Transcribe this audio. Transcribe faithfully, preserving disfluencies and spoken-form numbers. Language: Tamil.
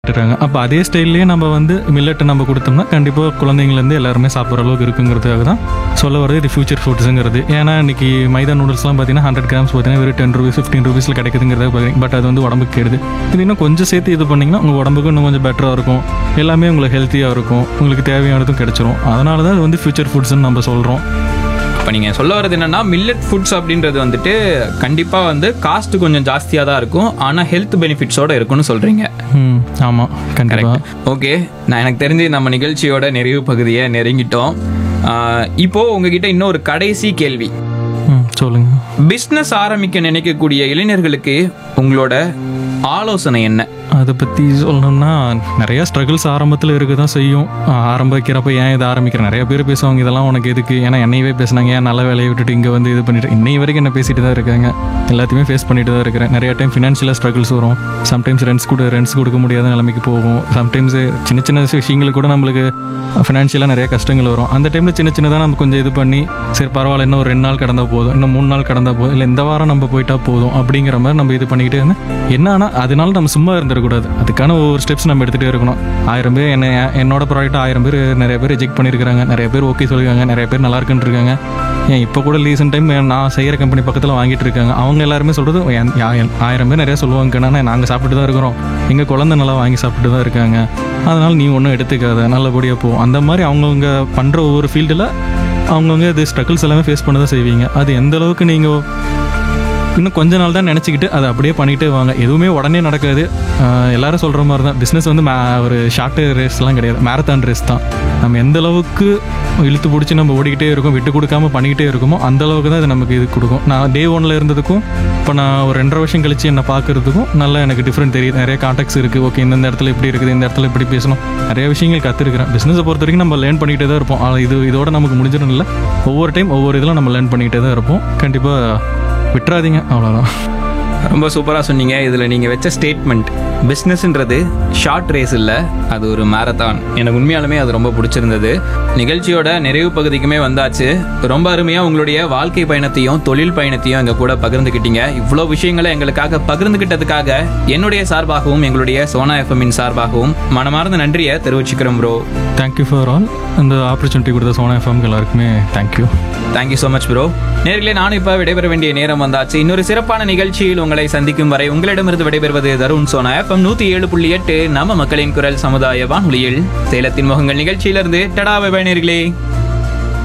இருக்காங்க. அப்போ அதே ஸ்டைல்லேயே நம்ம வந்து மில்லட்டை நம்ம கொடுத்தோம்னா கண்டிப்பாக குழந்தைங்கலேருந்து எல்லாருமே சாப்பிட்ற அளவுக்கு இருக்குங்கிறதுக்காக தான் சொல்ல வரது இது ஃபியூச்சர் ஃபுட்ஸுங்கிறது. ஏன்னா இன்னைக்கு மைதா நூடுல்ஸ்லாம் பார்த்தீங்கன்னா ஹண்ட்ரட் கிராம்ஸ் பார்த்தீங்கன்னா வெறும் டென் ருபீஸ் ஃபிஃப்டின் ருபீஸில் கிடைக்குதுங்கிறத பார்க்குறீங்க. பட் அது வந்து உடம்புக்கு கெடுது. இது இன்னும் கொஞ்சம் சேர்த்து இது பண்ணிங்கன்னா உங்கள் உடம்புக்கு இன்னும் கொஞ்சம் பெட்டராக இருக்கும், எல்லாமே உங்களுக்கு ஹெல்த்தியாக இருக்கும், உங்களுக்கு தேவையானதும் கிடைச்சிரும். அதனால தான் இது வந்து ஃபியூச்சர் ஃபுட்ஸ்ன்னு நம்ம சொல்கிறோம். இப்போ நீங்கள் சொல்ல வரது என்னன்னா மில்லட் ஃபுட்ஸ் அப்படின்றது வந்துட்டு கண்டிப்பாக வந்து காஸ்ட் கொஞ்சம் ஜாஸ்தியாக தான் இருக்கும், ஆனால் ஹெல்த் பெனிஃபிட்ஸோட இருக்கும்னு சொல்கிறீங்க. ம் ஆமாம் கண்டிப்பாக. ஓகே, நான் எனக்கு தெரிஞ்சு நம்ம நிகழ்ச்சியோட நிறைவு பகுதியை நெருங்கிட்டோம். ஆஹ் இப்போ உங்ககிட்ட இன்னொரு கடைசி கேள்வி. ம் சொல்லுங்கள். பிஸ்னஸ் ஆரம்பிக்க நினைக்கக்கூடிய இளைஞர்களுக்கு உங்களோட ஆலோசனை என்ன? அதை பற்றி சொல்லணும்னா நிறையா ஸ்ட்ரகிள்ஸ் ஆரம்பத்தில் இருக்க தான் செய்யும். ஆரம்பிக்கிறப்ப ஏன் இதை ஆரம்பிக்கிறேன் நிறைய பேர் பேசுவாங்க, இதெல்லாம் உனக்கு எதுக்கு, ஏன்னா என்னையவே பேசுனாங்க, ஏன் நல்ல வேலையை விட்டுட்டு இங்கே வந்து இது பண்ணிட்டு இன்னை வரைக்கும் என்ன பேசிட்டு தான் இருக்காங்க. எல்லாத்தையுமே ஃபேஸ் பண்ணிட்டு தான் இருக்கிறேன். நிறைய டைம் ஃபினான்ஷியலாக ஸ்ட்ரகிள்ஸ் வரும். சம்டைம்ஸ் ரெண்ட்ஸ் கூட ரெண்ட்ஸ் கொடுக்க முடியாத நிலைமைக்கு போகும். சம்டைம்ஸ் சின்ன சின்ன விஷயங்களுக்கு கூட நம்மளுக்கு ஃபினான்ஷியலாக நிறைய கஷ்டங்கள் வரும். அந்த டைமில் சின்ன சின்னதாக நம்ம கொஞ்சம் இது பண்ணி சரி பரவாயில்ல, இன்னும் ஒரு ரெண்டு நாள் கடந்தால் போதும், இன்னும் மூணு நாள் கடந்தால் போதும், இல்லை இந்த வாரம் நம்ம போயிட்டா போதும் அப்படிங்கிற மாதிரி நம்ம இது பண்ணிக்கிட்டே இருந்தேன். என்ன ஆனால் அதனால நம்ம சும்மா இருந்துடக்கூடாது. அதுக்கான ஒவ்வொரு ஸ்டெப்ஸ் நம்ம எடுத்துகிட்டே இருக்கணும். ஆயிரம் பேர் என்ன என்னோட ப்ராடக்ட் ஆயிரம் பேர் நிறைய பேர் ரிஜெக்ட் பண்ணியிருக்காங்க, நிறைய பேர் ஓகே சொல்லியிருக்காங்க, நிறைய பேர் நல்லா இருக்குன்னு இருக்காங்க. ஏன் இப்போ கூட ரீசெண்ட் டைம் நான் செய்கிற கம்பெனி பக்கத்தில் வாங்கிட்டு இருக்காங்க. அவங்க எல்லாருமே சொல்கிறது ஆயிரம் பேர் நிறையா சொல்லுவாங்க, ஆனால் நாங்கள் சாப்பிட்டு தான் இருக்கிறோம், எங்கள் குழந்தை நல்லா வாங்கி சாப்பிட்டு தான் இருக்காங்க, அதனால் நீ ஒன்றும் எடுத்துக்காத, நல்லபடியாக போ. அந்த மாதிரி அவங்கவுங்க பண்ணுற ஒவ்வொரு ஃபீல்டில் அவங்கவுங்க இது ஸ்ட்ரகிள்ஸ் எல்லாமே ஃபேஸ் பண்ண தான் செய்வீங்க. அது எந்த அளவுக்கு நீங்கள் இன்னும் கொஞ்ச நாள் தான் நினச்சிக்கிட்டு அதை அப்படியே பண்ணிகிட்டே வாங்க. எதுவுமே உடனே நடக்காது. எல்லாரும் சொல்கிற மாதிரி தான் பிஸ்னஸ் வந்து மே ஒரு ஷார்ட் ரேஸ்லாம் கிடையாது, மேரத்தான் ரேஸ் தான். நம்ம எந்த அளவுக்கு இழுத்து பிடிச்சி நம்ம ஓடிக்கிட்டே இருக்கோம், விட்டு கொடுக்காம பண்ணிக்கிட்டே இருக்கோமோ அந்த அளவுக்கு தான் இது நமக்கு இது கொடுக்கும். நான் டே ஒன்னில் இருந்ததுக்கும் இப்போ நான் ஒரு ரெண்டரை வருஷம் கழிச்சு என்னை பார்க்குறதுக்கும் நல்லா எனக்கு டிஃப்ரெண்ட் தெரியுது. நிறைய கான்டாக்ட்ஸ் இருக்குது. ஓகே, இந்த இடத்துல இப்படி இருக்குது, இந்த இடத்துல இப்படி பேசணும், நிறைய விஷயங்கள் கற்றுருக்கிறேன். பிஸ்னஸை பொறுத்த வரைக்கும் நம்ம லேர்ன் பண்ணிக்கிட்டே தான் இருப்போம். ஆனால் இது இதோட நமக்கு முடிஞ்சிடும் இல்லை, ஒவ்வொரு டைம் ஒவ்வொரு இதெல்லாம் நம்ம லேர்ன் பண்ணிக்கிட்டே தான் இருப்போம். கண்டிப்பாக விட்டுறாதீங்க, அவ்வளோதான். ரொம்ப சூப்பராக சொன்னீங்க. இதில் நீங்கள் வச்ச ஸ்டேட்மெண்ட் பிஸ்னஸ்ன்றது ஷார்ட் ரேஸ் இல்லை, அது ஒரு மேரத்தான். எனக்கு உண்மையாலுமே அது ரொம்ப பிடிச்சிருந்தது. நிகழ்ச்சியோட நிறைவு பகுதிக்குமே வந்தாச்சு. ரொம்ப அருமையாக உங்களுடைய வாழ்க்கை பயணத்தையும் தொழில் பயணத்தையும் எங்கள் கூட பகிர்ந்துக்கிட்டீங்க. இவ்வளோ விஷயங்களை எங்களுக்காக பகிர்ந்துக்கிட்டதுக்காக என்னுடைய சார்பாகவும் எங்களுடைய சோனா எஃப்எம்மின் சார்பாகவும் மனமார்ந்த நன்றியை தெரிவிச்சுக்கிறோம் ப்ரோ. Thank you for all. இந்த ஆப்பர்ச்சுனிட்டி கொடுத்த சோனா எஃப்எம்க்கு எல்லாருக்குமே thank you. Thank you so much bro. நேர்களே, நானும் இப்போ விடைபெற வேண்டிய நேரம் வந்தாச்சு. இன்னொரு சிறப்பான நிகழ்ச்சியில் உங்களை சந்திக்கும் வரை உங்களிடமிருந்து விடைபெறுவது தருண். சோனா எஃப்எம் நூற்றி ஏழு புள்ளி எட்டு நம்ம மக்களின் குரல் சமுதாய வானொலியில் சேலத்தின் முகங்கள் நிகழ்ச்சியிலிருந்து டடா பை பை நேர்களே.